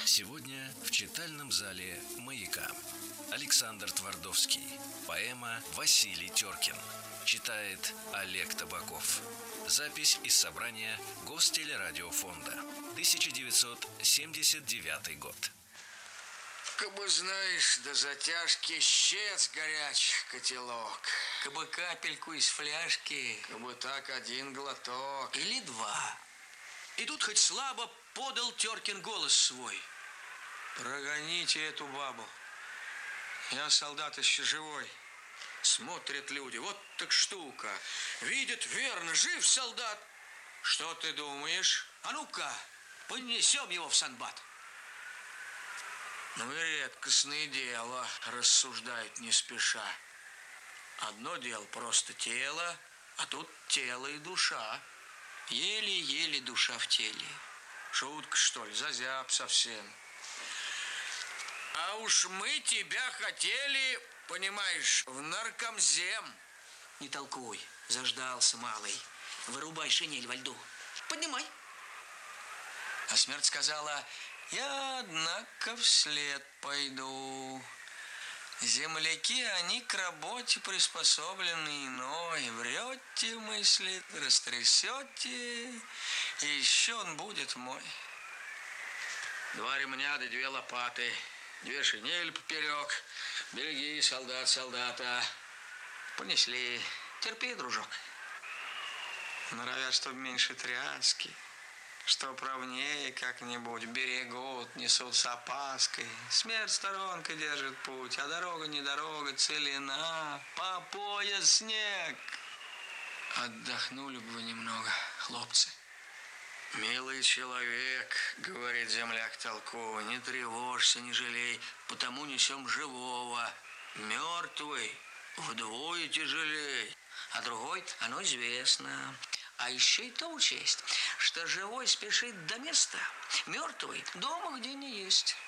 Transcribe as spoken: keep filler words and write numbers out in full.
Сегодня в читальном зале «Маяка» Александр Твардовский. Поэма «Василий Теркин». Читает Олег Табаков. Запись из собрания Гостелерадиофонда. тысяча девятьсот семьдесят девятый год. Кабы, знаешь, до затяжки щец горячих котелок. Кабы капельку из фляжки. Кабы так один глоток. Или два. И тут хоть слабо подал Теркин голос свой. Прогоните эту бабу. Я солдат еще живой. Смотрят люди, вот так штука. Видят, верно, жив солдат. Что ты думаешь? А ну-ка, понесем его в санбат. Ну и редкостное дело, рассуждают не спеша. Одно дело просто тело, а тут тело и душа. Еле-еле душа в теле. Шутка, что ли, зазяб совсем. А уж мы тебя хотели, понимаешь, в наркомзем. Не толкуй, заждался малый. Вырубай шинель во льду. Поднимай. А смерть сказала: я, однако, вслед пойду. Земляки, они к работе приспособлены иной. Врете, мысли, растрясете, и еще он будет мой. Два ремня да две лопаты, две шинели поперек. Береги, солдат, солдата. Понесли. Терпи, дружок. Норовят, чтоб меньше тряски, чтоб ровнее как-нибудь берегут, несут с опаской. Смерть сторонкой держит путь, а дорога не дорога, целина, по пояс снег. Отдохнули бы вы немного, хлопцы. Милый человек, говорит земляк толковый, не тревожься, не жалей, потому несем живого. Мертвый вдвое тяжелей. А другой, оно известно. А еще и то учесть, что живой спешит до места, мертвый дома, где не есть.